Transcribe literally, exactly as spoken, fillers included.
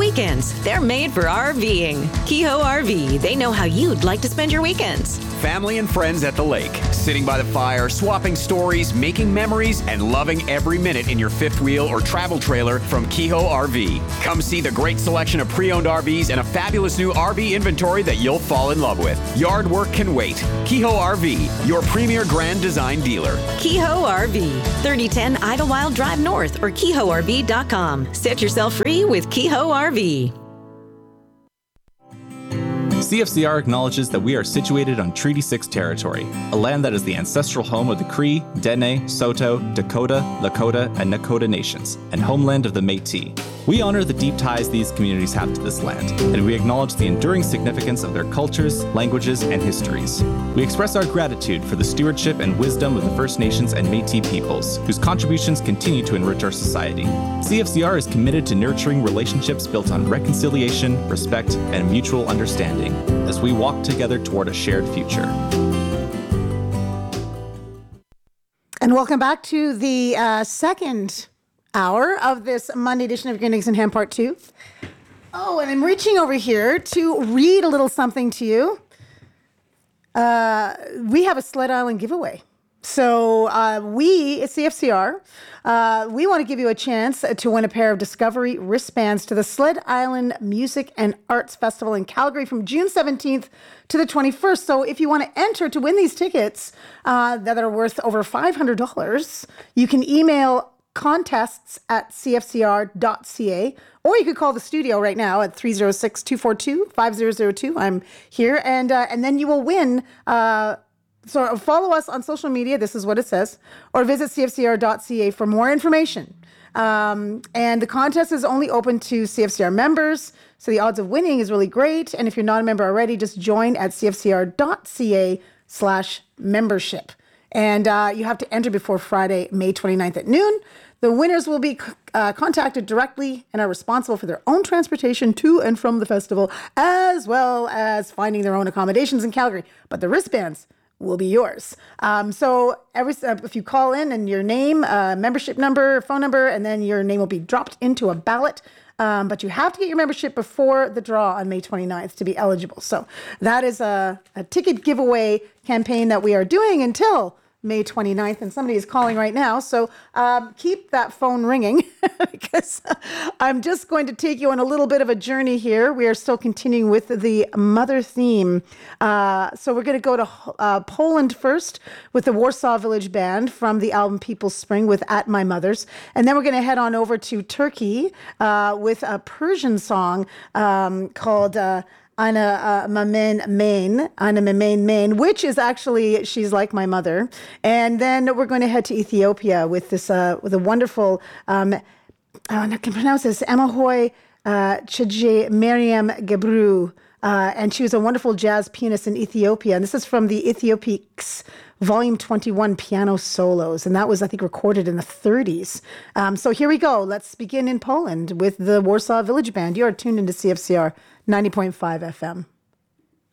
weekends. They're made for RVing. Kehoe R V. They know how you'd like to spend your weekends. Family and friends at the lake, sitting by the fire, swapping stories, making memories, and loving every minute in your fifth wheel or travel trailer from Kehoe R V. Come see the great selection of pre-owned R Vs and a fabulous new R V inventory that you'll fall in love with. Yard work can wait. Kehoe R V, your premier grand design dealer. Kehoe R V, thirty ten Idlewild Drive North or kehoe r v dot com. Set yourself free with Kehoe R V. C F C R acknowledges that we are situated on Treaty six territory, a land that is the ancestral home of the Cree, Dene, Saulteaux, Dakota, Lakota, and Nakota nations, and homeland of the Métis. We honor the deep ties these communities have to this land, and we acknowledge the enduring significance of their cultures, languages, and histories. We express our gratitude for the stewardship and wisdom of the First Nations and Métis peoples, whose contributions continue to enrich our society. C F C R is committed to nurturing relationships built on reconciliation, respect, and mutual understanding as we walk together toward a shared future. And welcome back to the uh, second hour of this Monday edition of Guinea and Ham Part two. Oh, and I'm reaching over here to read a little something to you. Uh, we have a Sled Island giveaway. So uh, we, at C F C R, uh, we want to give you a chance to win a pair of Discovery wristbands to the Sled Island Music and Arts Festival in Calgary from June seventeenth to the twenty-first. So if you want to enter to win these tickets uh, that are worth over five hundred dollars, you can email contests at c f c r dot c a, or you could call the studio right now at three oh six, two four two, five zero zero two. I'm here, and uh, and then you will win. Uh, so follow us on social media. This is what it says, or visit c f c r dot c a for more information. Um, and the contest is only open to C F C R members, so the odds of winning is really great. And if you're not a member already, just join at c f c r dot c a slash membership. And uh, you have to enter before Friday, May twenty-ninth at noon. The winners will be uh, contacted directly and are responsible for their own transportation to and from the festival, as well as finding their own accommodations in Calgary. But the wristbands will be yours. Um, so every uh, if you call in and your name, uh, membership number, phone number, and then your name will be dropped into a ballot. Um, but you have to get your membership before the draw on May twenty-ninth to be eligible. So that is a, a ticket giveaway campaign that we are doing until May twenty-ninth, and somebody is calling right now. So um, keep that phone ringing because I'm just going to take you on a little bit of a journey here. We are still continuing with the mother theme. Uh, so we're going to go to uh, Poland first with the Warsaw Village Band from the album People's Spring with At My Mother's. And then we're going to head on over to Turkey uh, with a Persian song um, called... Uh, Ana uh, Mamen Main, Ana Mamen Main, which is actually She's Like My Mother. And then we're going to head to Ethiopia with this, uh, with a wonderful, um, oh, I can pronounce this, Amahoy uh, Chije Miriam Gebru. Uh, and she was a wonderful jazz pianist in Ethiopia. And this is from the Ethiopics Volume twenty-one Piano Solos. And that was, I think, recorded in the thirties. Um, so here we go. Let's begin in Poland with the Warsaw Village Band. You are tuned into C F C R ninety point five F M.